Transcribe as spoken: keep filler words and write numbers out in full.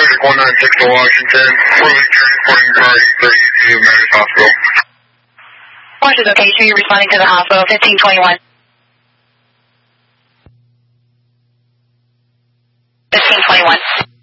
Project one nine six to Washington. Currently transporting car eight thirty to Matters Hospital. Washington location, you're responding to the hospital, fifteen twenty-one. fifteen twenty-one.